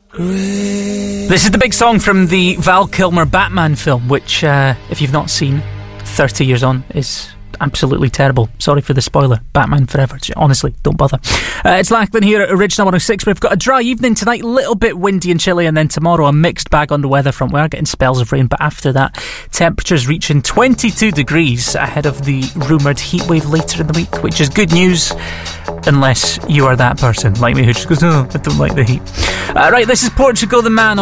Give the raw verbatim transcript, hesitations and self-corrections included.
This is the big song from the Val Kilmer Batman film, which, uh, if you've not seen, thirty years on, is absolutely terrible. Sorry for the spoiler. Batman Forever. Honestly, don't bother. Uh, it's Lachlan here at Original one oh six. We've got a dry evening tonight, little bit windy and chilly, and then tomorrow a mixed bag on the weather front. We are getting spells of rain, but after that, temperatures reaching twenty-two degrees ahead of the rumoured heat wave later in the week, which is good news, unless you are that person like me who just goes, oh, I don't like the heat. Uh, right, this is Portugal the Man.